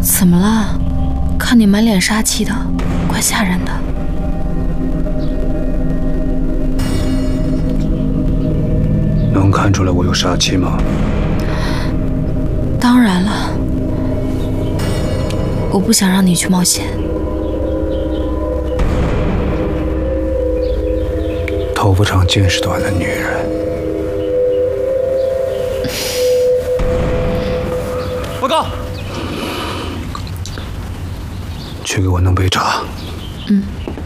怎么了？看你满脸杀气的，怪吓人的。 能看出来我有杀气吗？ 当然了，我不想让你去冒险。 头发长见识短的女人。 报告。 去给我弄杯茶。 嗯。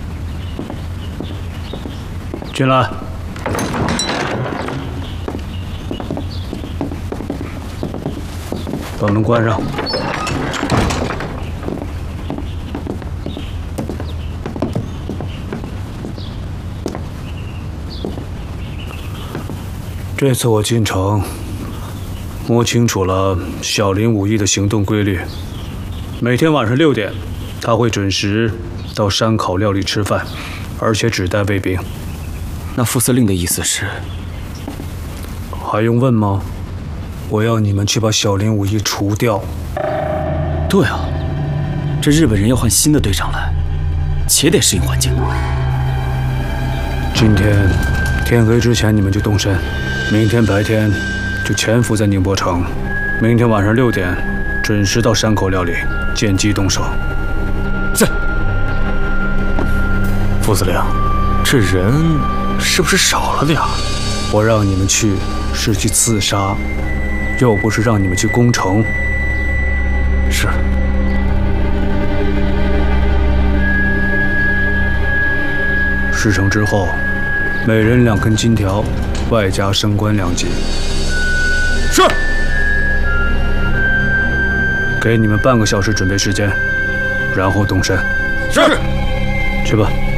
进来。把门关上。这次我进城，摸清楚了小林武艺的行动规律。每天晚上6点，他会准时到山烤料理吃饭，而且只带卫兵。 那副司令的意思是？ 还用问吗？我要你们去把小林武艺除掉。 对啊，这日本人要换新的队长来，且得适应环境。 今天天黑之前你们就动身，明天白天就潜伏在宁波城，明天晚上6点准时到山口料理，见机动手。 是。副司令，这人是不是少了点？ 我让你们去是去刺杀，又不是让你们去攻城。 是。 事成之后，每人2根金条，外加升官2级。 是。 给你们半个小时准备时间，然后动身。 是。 去吧。